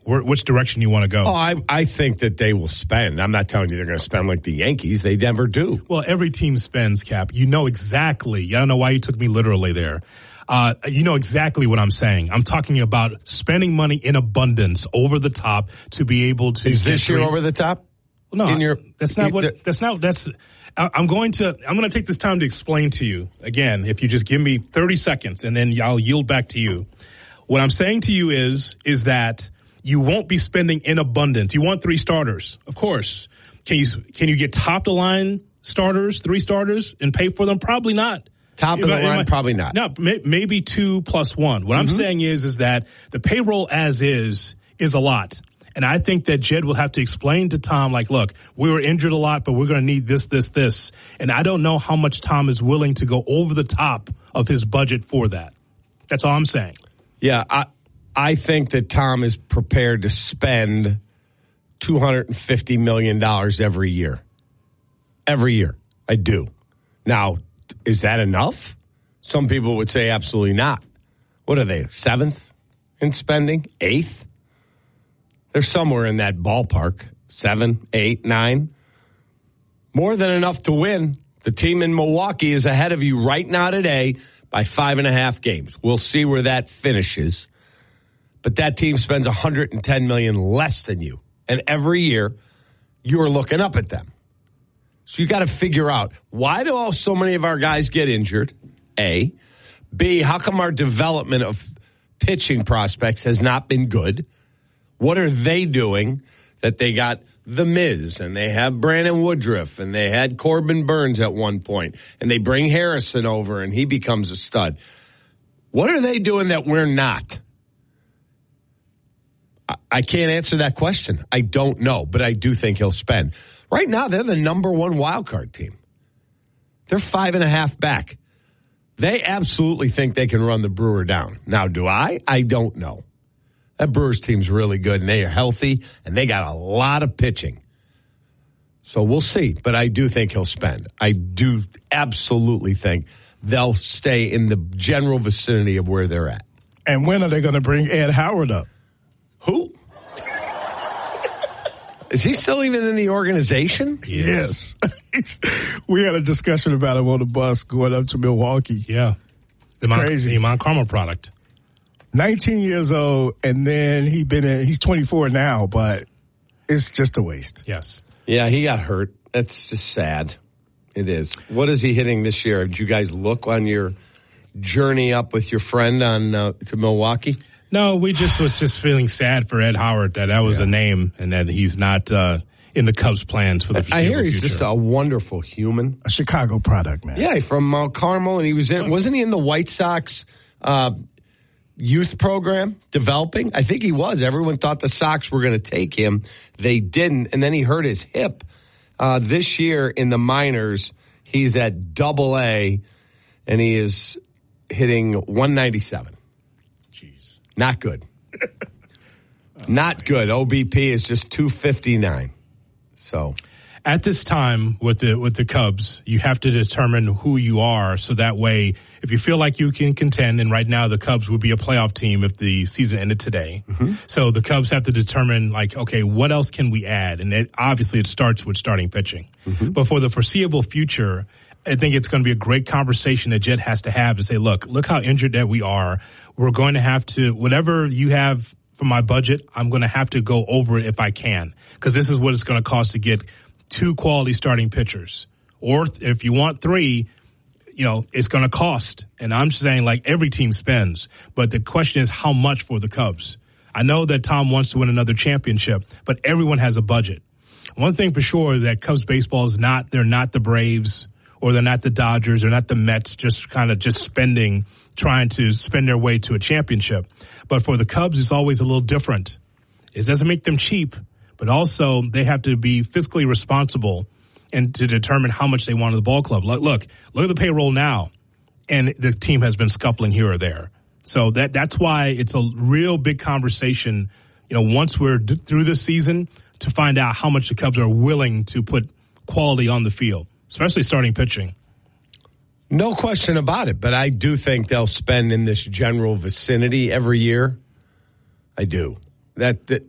which direction you want to go. Oh, I think that they will spend. I'm not telling you they're going to spend like the Yankees. They never do. Well, every team spends, Cap. You know exactly. I don't know why you took me literally there. You know exactly what I'm saying. I'm talking about spending money in abundance, over the top, to be able to. Is this year over the top? No, I'm going to take this time to explain to you again. If you just give me 30 seconds, and then I'll yield back to you. What I'm saying to you is that you won't be spending in abundance. You want 3 starters, of course. Can you get top of the line starters, 3 starters, and pay for them? Probably not. Top of the line, probably not. No, maybe 2 plus 1. What I'm saying is that the payroll as is a lot. And I think that Jed will have to explain to Tom, like, look, we were injured a lot, but we're going to need this. And I don't know how much Tom is willing to go over the top of his budget for that. That's all I'm saying. Yeah, I think that Tom is prepared to spend $250 million every year. Every year. I do. Now, is that enough? Some people would say absolutely not. What are they, 7th in spending? 8th? They're somewhere in that ballpark. 7, 8, 9. More than enough to win. The team in Milwaukee is ahead of you right now today by 5.5 games. We'll see where that finishes. But that team spends $110 million less than you. And every year, you're looking up at them. So you got to figure out, why do so many of our guys get injured? A. B, how come our development of pitching prospects has not been good? What are they doing that they got The Miz, and they have Brandon Woodruff, and they had Corbin Burns at one point, and they bring Harrison over, and he becomes a stud. What are they doing that we're not? I can't answer that question. I don't know, but I do think he'll spend. Right now, they're the number 1 wild card team. They're 5.5 back. They absolutely think they can run the Brewer down. Now, do I? I don't know. That Brewers team's really good, and they are healthy, and they got a lot of pitching. So we'll see, but I do think he'll spend. I do absolutely think they'll stay in the general vicinity of where they're at. And when are they going to bring Ed Howard up? Who? Is he still even in the organization? Yes. We had a discussion about him on the bus going up to Milwaukee. Yeah. It's crazy. The Mount Carmel product. 19 years old, and then he's 24 now, but it's just a waste. Yes. Yeah, he got hurt. That's just sad. It is. What is he hitting this year? Did you guys look on your journey up with your friend to Milwaukee? No, we was just feeling sad for Ed Howard that was a name, and that he's not in the Cubs' plans for the foreseeable future. I hear he's just a wonderful human. A Chicago product, man. Yeah, from Mount Carmel, and wasn't he in the White Sox youth program developing? I think he was. Everyone thought the Sox were going to take him. They didn't, and then he hurt his hip. This year in the minors, he's at Double-A, and he is hitting 197. Jeez. Not good. Not good. OBP is just 259. So at this time with the Cubs, you have to determine who you are, so that way, if you feel like you can contend, and right now the Cubs would be a playoff team if the season ended today. Mm-hmm. So the Cubs have to determine, like, okay, what else can we add? And obviously it starts with starting pitching. Mm-hmm. But for the foreseeable future, I think it's going to be a great conversation that Jed has to have to say, look how injured that we are. We're going to have to, whatever you have for my budget, I'm going to have to go over it if I can, because this is what it's going to cost to get 2 quality starting pitchers. Or if you want 3, it's going to cost. And I'm saying, like, every team spends. But the question is how much for the Cubs. I know that Tom wants to win another championship, but everyone has a budget. One thing for sure is that Cubs baseball they're not the Braves, or they're not the Dodgers, they're not the Mets, just trying to spend their way to a championship. But for the Cubs, it's always a little different. It doesn't make them cheap, but also they have to be fiscally responsible and to determine how much they want of the ball club. Look at the payroll now, and the team has been scuffling here or there. So that's why it's a real big conversation, once we're through this season, to find out how much the Cubs are willing to put quality on the field, especially starting pitching. No question about it, but I do think they'll spend in this general vicinity every year. I do. That